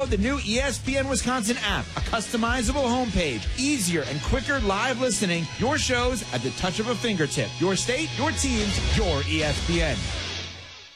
download the new ESPN Wisconsin app, a customizable homepage, easier and quicker live listening, your shows at the touch of a fingertip. Your state, your teams, your ESPN.